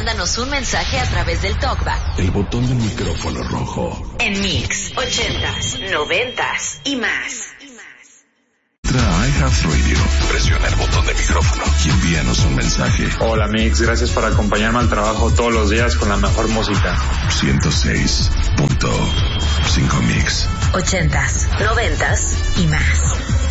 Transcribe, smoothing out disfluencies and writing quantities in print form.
mándanos un mensaje a través del TalkBack. El botón del micrófono rojo. En Mix, 80s, 90s y más. Entra a iHeartRadio, presiona el botón de micrófono y envíanos un mensaje. Hola Mix, gracias por acompañarme al trabajo todos los días con la mejor música. 106.5 Mix. 80s, 90s y más.